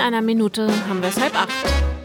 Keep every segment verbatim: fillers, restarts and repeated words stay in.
einer Minute haben wir es halb acht.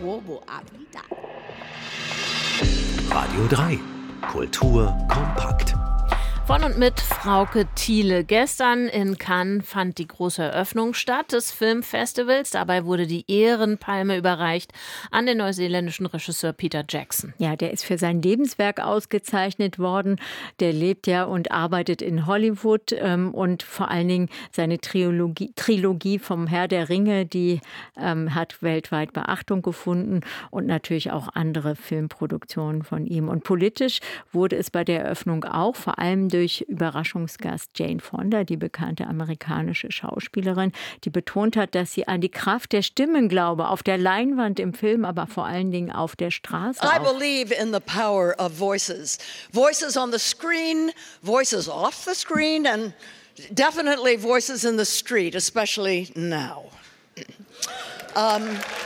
Radio drei. Kultur kompakt. Von und mit Frauke Thiele. Gestern in Cannes fand die große Eröffnung statt des Filmfestivals. Dabei wurde die Ehrenpalme überreicht an den neuseeländischen Regisseur Peter Jackson. Ja, der ist für sein Lebenswerk ausgezeichnet worden. Der lebt ja und arbeitet in Hollywood ähm, und vor allen Dingen seine Trilogie, Trilogie vom Herr der Ringe, die ähm, hat weltweit Beachtung gefunden und natürlich auch andere Filmproduktionen von ihm. Und politisch wurde es bei der Eröffnung auch, vor allem durch durch Überraschungsgast Jane Fonda, die bekannte amerikanische Schauspielerin, die betont hat, dass sie an die Kraft der Stimmen glaube, auf der Leinwand im Film, aber vor allen Dingen auf der Straße. I believe in the power of voices. Voices on the screen, voices off the screen, and definitely voices in the street, especially now. Um,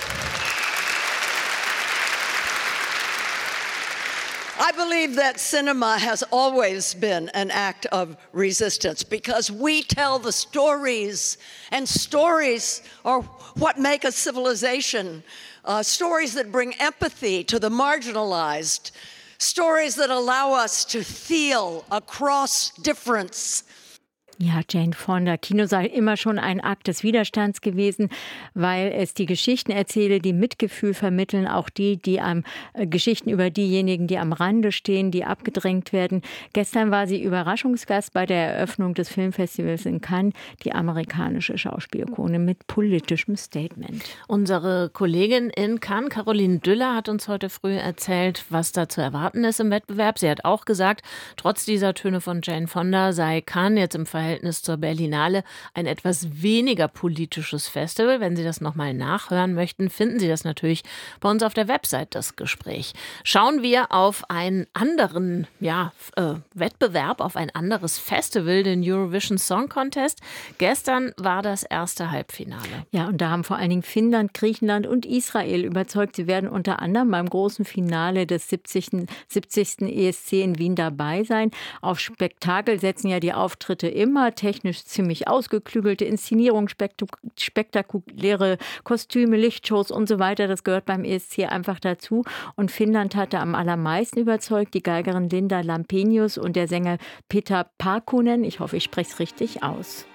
I believe that cinema has always been an act of resistance because we tell the stories, and stories are what make a civilization. Uh, stories that bring empathy to the marginalized, stories that allow us to feel across difference. Ja, Jane Fonda. Kino sei immer schon ein Akt des Widerstands gewesen, weil es die Geschichten erzähle, die Mitgefühl vermitteln, auch die, die am äh, Geschichten über diejenigen, die am Rande stehen, die abgedrängt werden. Gestern war sie Überraschungsgast bei der Eröffnung des Filmfestivals in Cannes, die amerikanische Schauspielikone mit politischem Statement. Unsere Kollegin in Cannes, Caroline Düller, hat uns heute früh erzählt, was da zu erwarten ist im Wettbewerb. Sie hat auch gesagt, trotz dieser Töne von Jane Fonda sei Cannes jetzt im Verhältnis Verhältnis zur Berlinale ein etwas weniger politisches Festival. Wenn Sie das nochmal nachhören möchten, finden Sie das natürlich bei uns auf der Website, das Gespräch. Schauen wir auf einen anderen ja, äh, Wettbewerb, auf ein anderes Festival, den Eurovision Song Contest. Gestern war das erste Halbfinale. Ja, und da haben vor allen Dingen Finnland, Griechenland und Israel überzeugt. Sie werden unter anderem beim großen Finale des siebzigsten E S C in Wien dabei sein. Auf Spektakel setzen ja die Auftritte immer. Technisch ziemlich ausgeklügelte Inszenierung, spektak- spektakuläre Kostüme, Lichtshows und so weiter. Das gehört beim E S C einfach dazu. Und Finnland hatte am allermeisten überzeugt. Die Geigerin Linda Lampenius und der Sänger Peter Parkkonen. Ich hoffe, ich spreche es richtig aus.